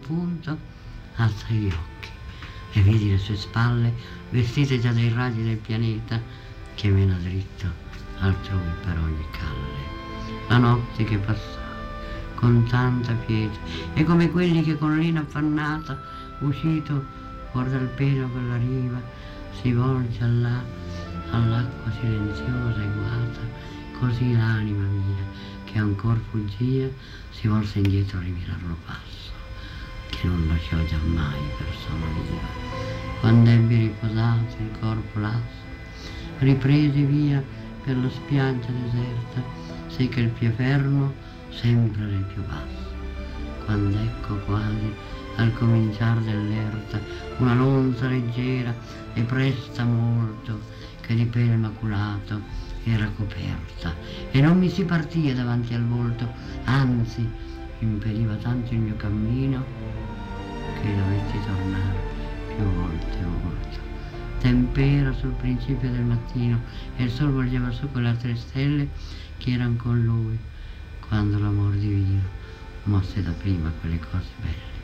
punto alza gli occhi e vedi le sue spalle vestite già dai raggi del pianeta che mena dritto altrui per ogni calle. La notte che passava con tanta pietà e come quelli che con lina affannata uscito fuori dal pelo per la riva si volge all'acqua silenziosa e guata, così l'anima mia che ancor fuggia si volse indietro a rimirar lo passo che non lasciò giammai persona viva. Quando ebbi riposato il corpo lasso ripresi via per la spiaggia deserta, sì che il piè fermo sempre nel più basso. Quando ecco quasi al cominciar dell'erta una lonza leggera e presta molto che di pelo maculato era coperta e non mi si partia davanti al volto, anzi impediva tanto il mio cammino che dovetti tornare più volte molto. Tempera sul principio del mattino e il sol volgeva su quelle altre stelle che eran con lui quando l'amor divino mosse da prima quelle cose belle.